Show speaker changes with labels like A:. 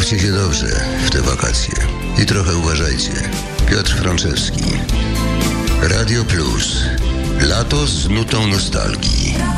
A: Bawcie się dobrze w te wakacje i trochę uważajcie. Piotr Franczewski. Radio Plus. Lato z nutą nostalgii.